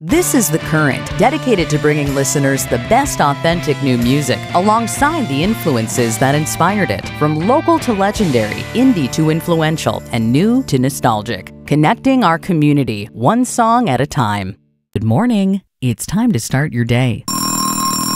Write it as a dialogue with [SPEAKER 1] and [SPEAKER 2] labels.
[SPEAKER 1] This is The Current, dedicated to bringing listeners the best authentic new music alongside the influences that inspired it. From local to legendary, indie to influential, and new to nostalgic. Connecting our community, one song at a time. Good morning. It's time to start your day.